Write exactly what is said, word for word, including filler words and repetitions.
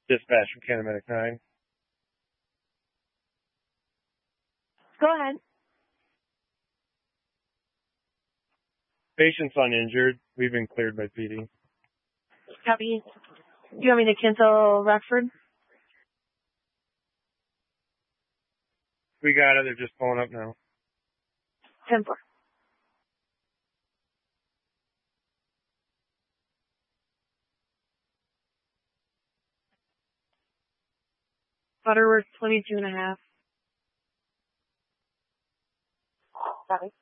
Dispatch from Canada nine. Go ahead. Patient's uninjured. We've been cleared by P D. Copy. Do you want me to cancel Rockford? We got it. They're just pulling up now. ten four. Butterworth, twenty-two and a half. Copy.